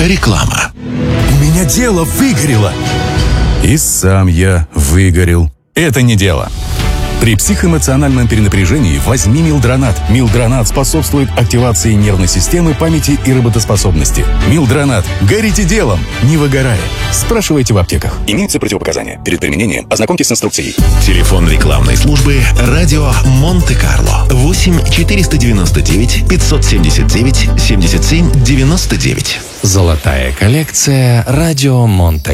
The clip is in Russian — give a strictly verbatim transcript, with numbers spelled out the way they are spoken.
Реклама. У меня дело выгорело. И сам я выгорел. Это не дело. При психоэмоциональном перенапряжении возьми Милдронат. Милдронат способствует активации нервной системы, памяти и работоспособности. Милдронат. Горите делом, не выгорая. Спрашивайте в аптеках. Имеются противопоказания. Перед применением ознакомьтесь с инструкцией. Телефон рекламной службы «Радио Монте-Карло». восемь четыреста девяносто девять пятьсот семьдесят девять семьдесят семь девяносто девять. Золотая коллекция «Радио Монте-Карло».